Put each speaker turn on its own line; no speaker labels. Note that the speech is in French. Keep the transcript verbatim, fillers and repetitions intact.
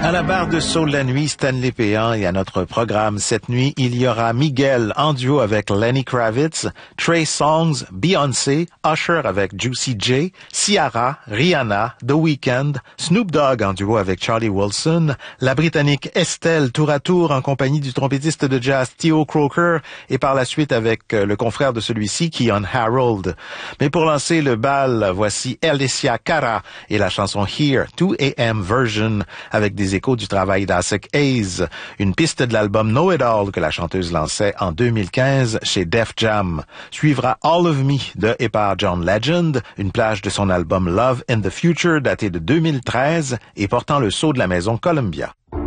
À la barre de Soul la nuit, Stanley Péan, et à notre programme cette nuit, il y aura Miguel en duo avec Lenny Kravitz, Trey Songz, Beyoncé, Usher avec Juicy J, Ciara, Rihanna, The Weeknd, Snoop Dogg en duo avec Charlie Wilson, la Britannique Estelle tour à tour en compagnie du trompettiste de jazz Theo Croker et par la suite avec le confrère de celui-ci, Keyon Harold. Mais pour lancer le bal, voici Alicia Cara et la chanson Here, two a m version avec des échos du travail d'Asik Hayes, une piste de l'album Know It All que la chanteuse lançait en deux mille quinze chez Def Jam. Suivra All of Me de et par John Legend, une plage de son album Love in the Future daté de deux mille treize et portant le sceau de la maison Columbia.